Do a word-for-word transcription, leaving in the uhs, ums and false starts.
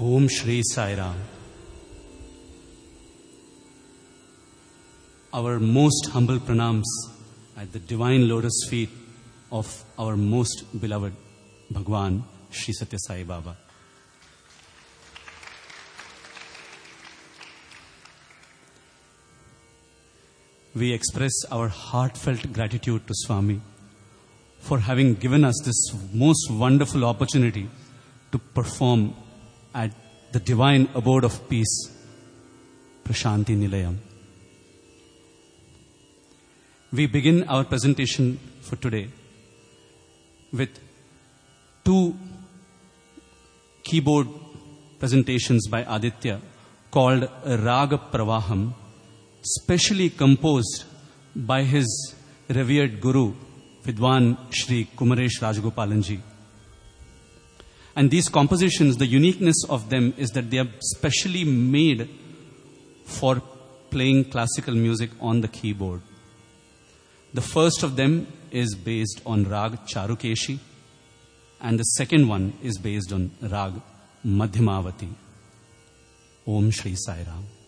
Om Shri Sai Ram. Our most humble pranams at the divine lotus feet of our most beloved Bhagwan Shri Satya Sai Baba. We express our heartfelt gratitude to Swami for having given us this most wonderful opportunity to perform at the divine abode of peace, Prashanti Nilayam. We begin our presentation for today with two keyboard presentations by Aditya called Raga Pravaham, specially composed by his revered Guru, Vidwan Shri Kumaresh Rajagopalanji. And these compositions, the uniqueness of them is that they are specially made for playing classical music on the keyboard. The first of them is based on Rag Charukeshi, and the second one is based on Rag Madhyamavati. Om Shri Sai Ram.